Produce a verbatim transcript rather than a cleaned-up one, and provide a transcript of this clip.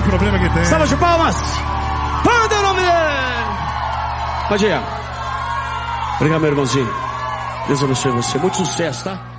problema que tem. Salva de palmas. Manda o nome dele. Pode ir. Obrigado, meu irmãozinho. Deus abençoe você. Muito sucesso, tá?